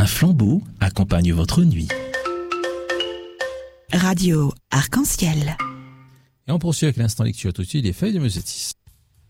Un flambeau accompagne votre nuit. Radio Arc-en-Ciel. Et on poursuit avec l'instant lecture tout de suite des feuilles de Meusetis.